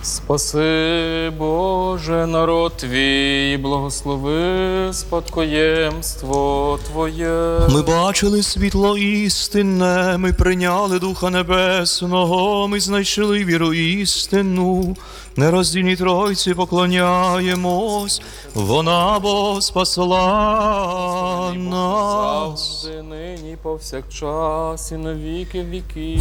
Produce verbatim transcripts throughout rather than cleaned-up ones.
Спаси, Боже, народ Твій, благослови спадкоємство Твоє. Ми бачили світло істинне, ми прийняли Духа Небесного, ми знайшли віру істинну. Нероздільній Тройці поклоняємось, вона бо спасла нас. Завжди, нині, повсякчас і на віки віків.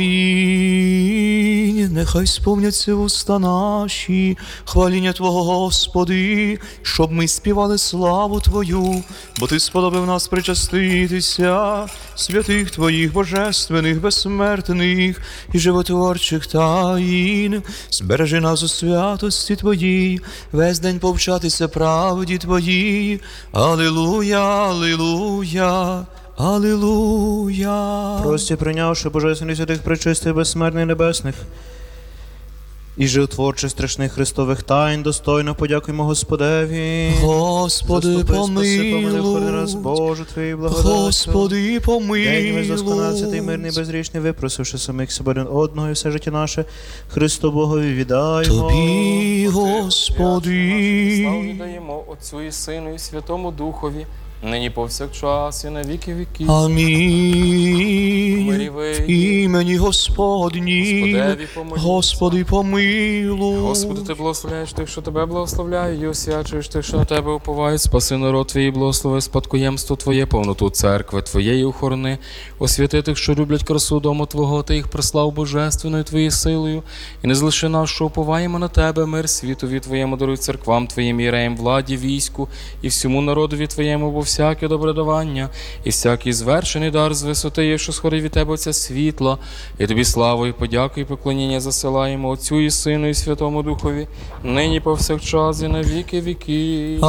Амінь. Нехай сповняться уста наші, хваління Твого, Господи, щоб ми співали славу Твою, бо Ти сподобав нас причаститися святих Твоїх божественних, безсмертних і животворчих таїн. Збережи нас у святості Твоїй, весь день повчатися правді Твоїй. Алілуя, алілуя. Алілуя. Прості, прийнявши божественних святих, пречистих, безсмертних, небесних і животворчих страшних Христових тайн, достойно подякуємо Господеві. Господи, Заступи, спаси, помилуй, охорони нас, помилуй. Боже, Твоєю благодаттю. Господи, День весь досконалий, святий, помилуй. мирний, безрічний, випросивши самих себе один одного і все життя наше, Христу Богові віддаємо. Тобі, Господи. Славу віддаємо Отцю і Сину і Святому Духові, нині повсякчас і на віки віків. Амінь. Мирі В вийди. імені Господні, Господеві помолімся. Господи, помилуй. Господи, Ти благословляєш тих, що Тебе благословляють, і освячуєш тих, що на Тебе уповають. Спаси народ Твій, благослови спадкоємство Твоє, повноту церкви Твоєї охорони. Освяти тих, що люблять красу дому Твого, Ти їх прислав божественною Твоєю силою. І не залиши нас, що уповаємо на Тебе, мир світові Твоєму, даруй церквам Твоїм, єреям, владі, війську і всьому народові Твоєму, бо всяке добре давання і всякий звершений дар з висоти є, що сходить від Тебе оця світла. І Тобі славу і подяку і поклоніння засилаємо Отцю і Сину і Святому Духові, нині повсякчас і на віки віків.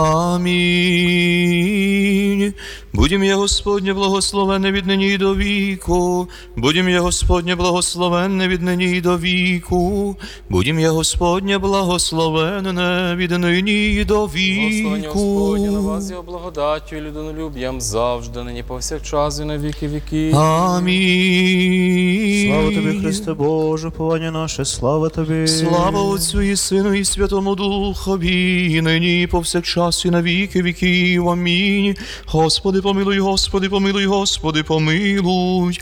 Амінь. Будім я, Господнє, благословенне від нині й до віку. Будім я, Господнє, благословенне від нині й до віку. Будім я, Господнє, благословенне від нині й до Благословення Господнє на віку. вас, його благодаттю і людинолюб'ям завжди, нині повсякчас і на віки віків. Амінь. Слава Тобі, Христе Боже, повання наше, слава Тобі. Слава Отцю і Сину і Святому Духові, і нині і повсякчас і на віки віків. Амінь. Господи, помилуй, Господи, помилуй, Господи, помилуй,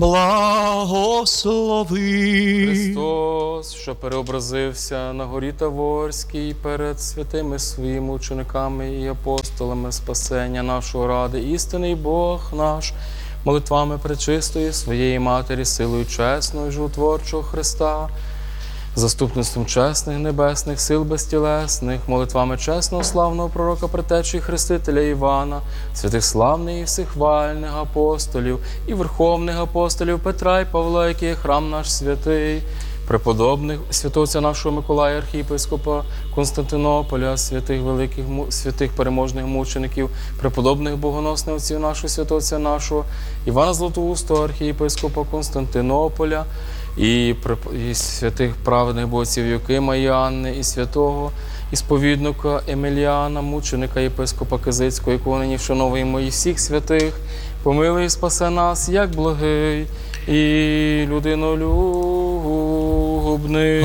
благослови. Христос, що переобразився на горі Таворській перед святими своїми учениками і апостолами спасення нашого ради, істинний Бог наш, молитвами пречистої своєї Матері, силою чесного і животворчого Христа, заступництвом чесних небесних сил безтілесних, молитвами чесного славного пророка, предтечі Хрестителя Івана, святих славних і всехвальних апостолів і верховних апостолів Петра і Павла, який є храм наш святий, преподобних святоця нашого Миколая, архієпископа Константинополя, святих великих святих переможних мучеників, преподобних богоносних отців нашого святоця нашого Івана Златоустого, архієпископа Константинополя, і, і святих праведних богоців Йокима і Анни, і святого ісповідника Еміліана, мученика єпископа Кизицького, якого нині вшановуємо, і всіх святих, помилуй і спасе нас, як благий і людинолюбний.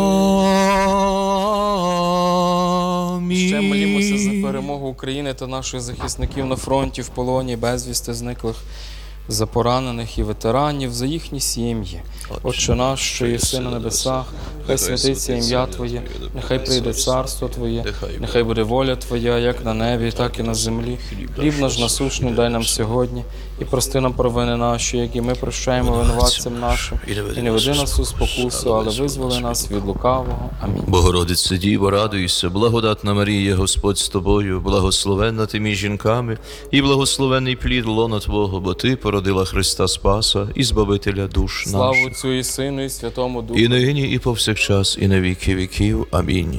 Амінь. Ще молімося за перемогу України та наших захисників на фронті, в полоні, безвісти зниклих, за поранених і ветеранів, за їхні сім'ї. Отче наш, що єси на небесах, хай святиться ім'я Твоє, нехай прийде царство Твоє, нехай буде воля Твоя, як на небі, так і на землі. Хліб наш насущний дай нам сьогодні, і прости нам провини наші, які ми прощаємо винуватцям нашим. І не веди нас у спокусу, але визволи нас від лукавого. Амінь. Богородице Діво, радуйся, благодатна Марія, Господь з тобою, благословенна ти між жінками, і благословенний плід лона Твого, бо Ти породила Христа Спаса і Збавителя душ Славу наших. Отцю і Сину і Святому Духу. І нині, і повсякчас, і на віки віків. Амінь.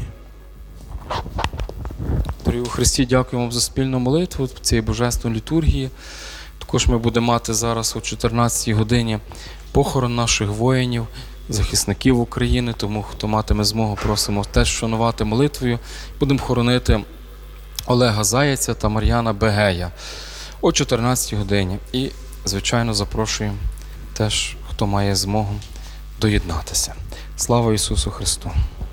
Дорогі у Христі, дякуємо вам за спільну молитву цієї божественної літургії. Також ми будемо мати зараз о чотирнадцятій годині похорон наших воїнів, захисників України, тому хто матиме змогу, просимо теж вшанувати молитвою. Будемо хоронити Олега Заяця та Мар'яна Бегея о чотирнадцятій годині. І, звичайно, запрошуємо теж, хто має змогу, доєднатися. Слава Ісусу Христу!